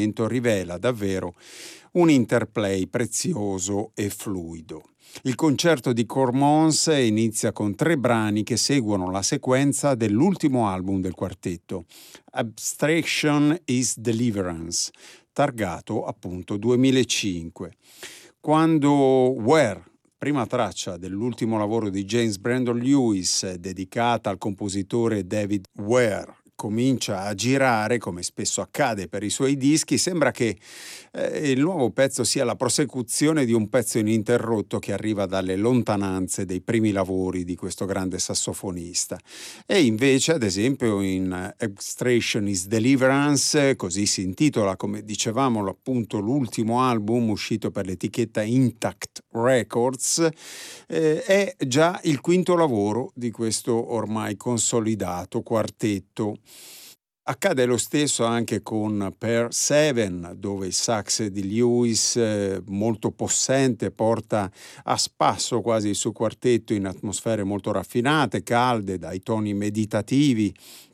momento rivela davvero un interplay prezioso e fluido. Il concerto di Cormons inizia con 3 brani che seguono la sequenza dell'ultimo album del quartetto, Abstraction is Deliverance, targato appunto 2005. Quando Where, prima traccia dell'ultimo lavoro di James Brandon Lewis, dedicata al compositore David Ware, comincia a girare, come spesso accade per i suoi dischi, sembra che il nuovo pezzo sia la prosecuzione di un pezzo ininterrotto che arriva dalle lontananze dei primi lavori di questo grande sassofonista. E invece, ad esempio, in Abstraction is Deliverance, così si intitola, come dicevamo, appunto l'ultimo album uscito per l'etichetta Intact Records, è già il quinto lavoro di questo ormai consolidato quartetto. Accade lo stesso anche con Pair 7, dove il sax di Lewis, molto possente, porta a spasso quasi il suo quartetto in atmosfere molto raffinate, calde, dai toni meditativi,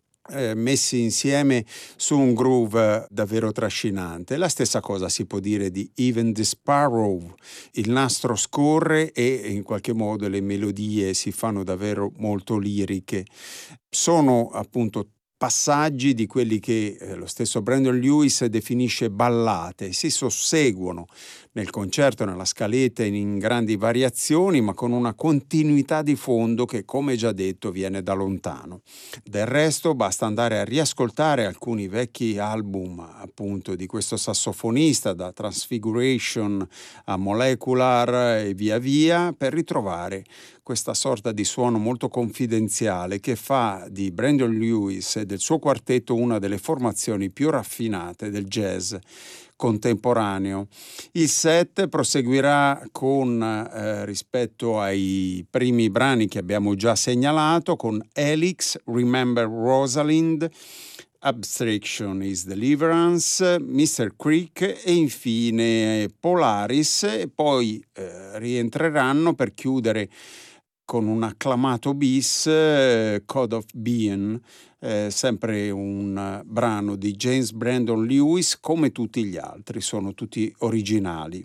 messi insieme su un groove davvero trascinante. La stessa cosa si può dire di Even the Sparrow. Il nastro scorre e in qualche modo le melodie si fanno davvero molto liriche. Sono appunto passaggi di quelli che lo stesso Brandon Lewis definisce ballate, si susseguono nel concerto, nella scaletta in grandi variazioni, ma con una continuità di fondo che, come già detto, viene da lontano. Del resto basta andare a riascoltare alcuni vecchi album appunto di questo sassofonista, da Transfiguration a Molecular e via via, per ritrovare questa sorta di suono molto confidenziale che fa di Brandon Lewis e del suo quartetto una delle formazioni più raffinate del jazz contemporaneo. Il set proseguirà con, rispetto ai primi brani che abbiamo già segnalato, con Helix, Remember Rosalind, Abstraction is Deliverance, Mr. Creek e infine Polaris, e poi rientreranno per chiudere con un acclamato bis, Code of Being, sempre un brano di James Brandon Lewis, come tutti gli altri, sono tutti originali.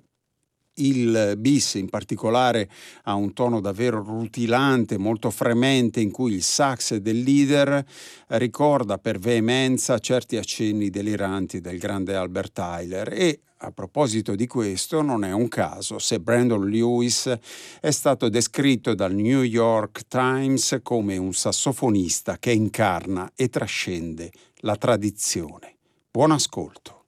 Il bis in particolare ha un tono davvero rutilante, molto fremente, in cui il sax del leader ricorda per veemenza certi accenni deliranti del grande Albert Tyler. E a proposito di questo, non è un caso se Brandon Lewis è stato descritto dal New York Times come un sassofonista che incarna e trascende la tradizione. Buon ascolto.